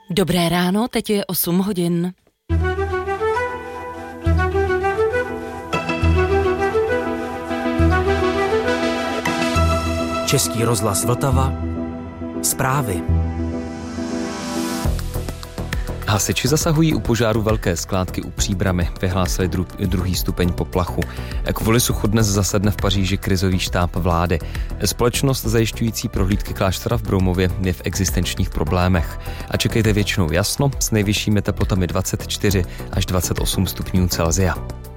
Dobré ráno, teď je 8 hodin. Český rozhlas Vltava. Zprávy. Hasiči zasahují u požáru velké skládky u Příbrami. Vyhlásili druhý stupeň poplachu. Kvůli suchu dnes zasedne v Paříži krizový štáb vlády. Společnost zajišťující prohlídky kláštera v Broumově je v existenčních problémech. A čekejte většinou jasno s nejvyššími teplotami 24 až 28 stupňů Celsia.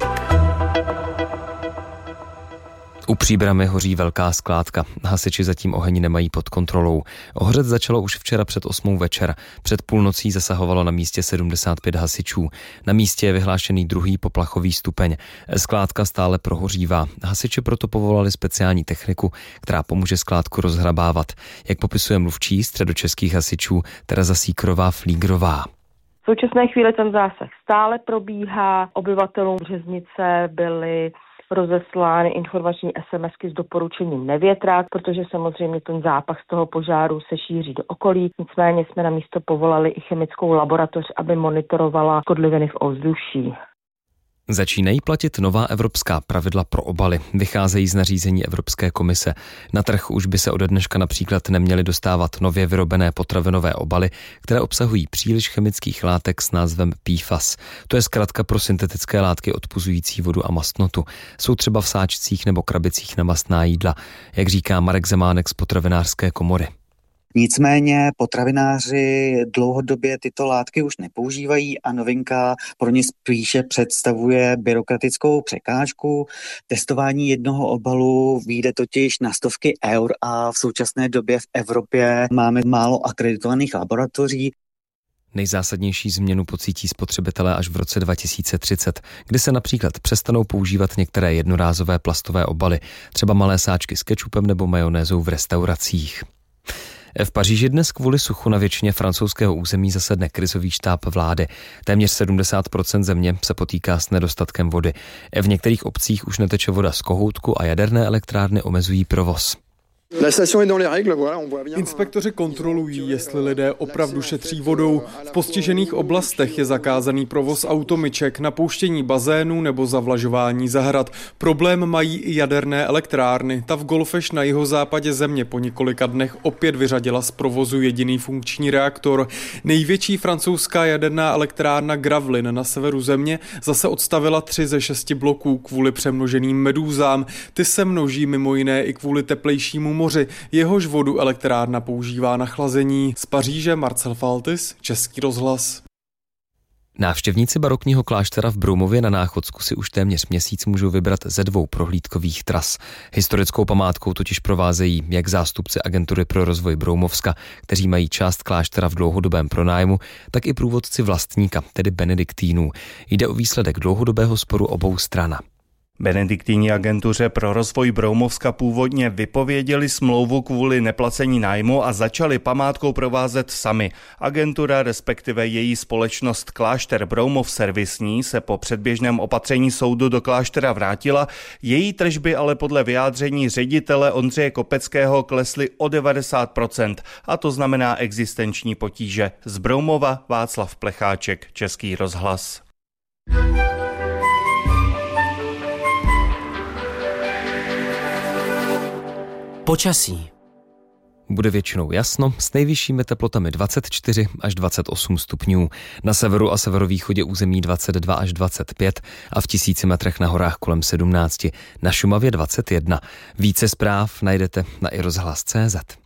U Příbrami hoří velká skládka. Hasiči zatím oheň nemají pod kontrolou. Hořet začalo už včera před 8 večer. Před půlnocí zasahovalo na místě 75 hasičů. Na místě je vyhlášený druhý poplachový stupeň. Skládka stále prohořívá. Hasiči proto povolali speciální techniku, která pomůže skládku rozhrabávat. Jak popisuje mluvčí středočeských hasičů Tereza Síkrová-Flígrová. V současné chvíli ten zásah stále probíhá. Obyvatelům Březnice byly rozeslány informační SMSky s doporučením nevětrat, protože samozřejmě ten zápach z toho požáru se šíří do okolí. Nicméně jsme na místo povolali i chemickou laboratoř, aby monitorovala škodliviny v ovzduší. Začínají platit nová evropská pravidla pro obaly. Vycházejí z nařízení Evropské komise. Na trh už by se ode dneška například neměly dostávat nově vyrobené potravinové obaly, které obsahují příliš chemických látek s názvem PFAS. To je zkratka pro syntetické látky odpuzující vodu a mastnotu. Jsou třeba v sáčcích nebo krabicích na mastná jídla, jak říká Marek Zemánek z Potravinářské komory. Nicméně potravináři dlouhodobě tyto látky už nepoužívají a novinka pro ně spíše představuje byrokratickou překážku. Testování jednoho obalu vyjde totiž na stovky eur a v současné době v Evropě máme málo akreditovaných laboratoří. Nejzásadnější změnu pocítí spotřebitelé až v roce 2030, kdy se například přestanou používat některé jednorázové plastové obaly, třeba malé sáčky s kečupem nebo majonézou v restauracích. V Paříži dnes kvůli suchu na většině francouzského území zasedne krizový štáb vlády. Téměř 70% země se potýká s nedostatkem vody. V některých obcích už neteče voda z kohoutku a jaderné elektrárny omezují provoz. Inspektoři kontrolují, jestli lidé opravdu šetří vodou. V postižených oblastech je zakázaný provoz automyček, napouštění bazénů nebo zavlažování zahrad. Problém mají i jaderné elektrárny. Ta v Golfeš na jihozápadě země po několika dnech opět vyřadila z provozu jediný funkční reaktor. Největší francouzská jaderná elektrárna Gravelines na severu země zase odstavila 3 ze 6 bloků kvůli přemnoženým medúzám. Ty se množí mimo jiné i kvůli teplejšímu moři, jehož vodu elektrárna používá na chlazení. Z Paříže Marcel Faltis, Český rozhlas. Návštěvníci barokního kláštera v Broumově na Náchodsku si už téměř měsíc můžou vybrat ze 2 prohlídkových tras. Historickou památkou totiž provázejí jak zástupci agentury pro rozvoj Broumovska, kteří mají část kláštera v dlouhodobém pronájmu, tak i průvodci vlastníka, tedy benediktínů. Jde o výsledek dlouhodobého sporu obou stran. Benediktínní agentuře pro rozvoj Broumovska původně vypověděli smlouvu kvůli neplacení nájmu a začali památkou provázet sami. Agentura, respektive její společnost Klášter Broumov servisní, se po předběžném opatření soudu do kláštera vrátila. Její tržby ale podle vyjádření ředitele Ondřeje Kopeckého klesly o 90%, a to znamená existenční potíže. Z Broumova Václav Plecháček, Český rozhlas. Počasí. Bude většinou jasno, s nejvyššími teplotami 24 až 28 stupňů. Na severu a severovýchodě území 22 až 25 a v 1000 metrech na horách kolem 17. Na Šumavě 21. Více zpráv najdete na iRozhlas.cz.